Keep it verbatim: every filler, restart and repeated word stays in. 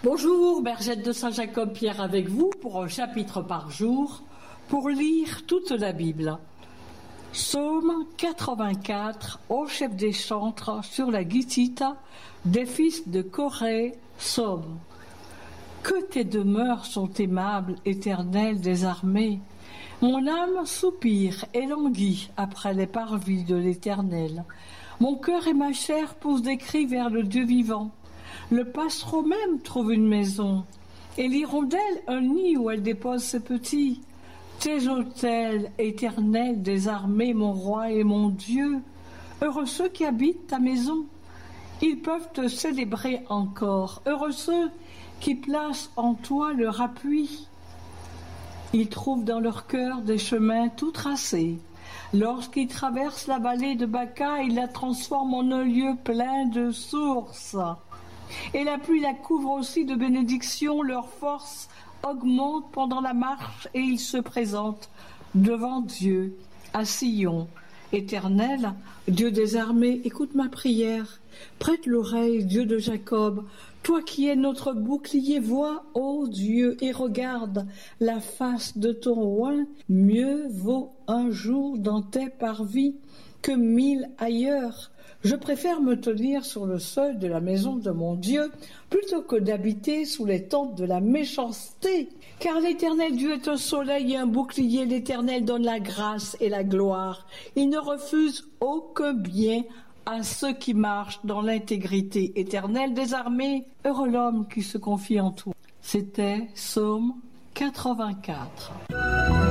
Bonjour, Bergette de Saint-Jacob-Pierre avec vous pour un chapitre par jour pour lire toute la Bible. Psaume quatre-vingt-quatre, au chef des chantres sur la guitite des fils de Corée, Psaume. Que tes demeures sont aimables, éternel des armées. Mon âme soupire et languit après les parvis de l'Éternel. Mon cœur et ma chair poussent des cris vers le Dieu vivant. Le passereau même trouve une maison, et l'hirondelle un nid où elle dépose ses petits. Tes autels, éternels des armées, mon roi et mon Dieu, heureux ceux qui habitent ta maison. Ils peuvent te célébrer encore, heureux ceux qui placent en toi leur appui. Ils trouvent dans leur cœur des chemins tout tracés. Lorsqu'ils traversent la vallée de Baca, ils la transforment en un lieu plein de sources. Et la pluie la couvre aussi de bénédictions, leur force augmente pendant la marche et ils se présentent devant Dieu à Sion. Éternel, Dieu des armées, écoute ma prière, prête l'oreille, Dieu de Jacob, toi qui es notre bouclier, vois, ô Dieu, et regarde la face de ton roi. Mieux vaut un jour dans tes parvis que mille ailleurs. Je préfère me tenir sur le seuil de la maison de mon Dieu plutôt que d'habiter sous les tentes de la méchanceté. Car l'Éternel Dieu est un soleil et un bouclier. L'Éternel donne la grâce et la gloire. Il ne refuse aucun bien à ceux qui marchent dans l'intégrité. Éternel des armées, heureux l'homme qui se confie en toi. C'était Psaume quatre-vingt-quatre.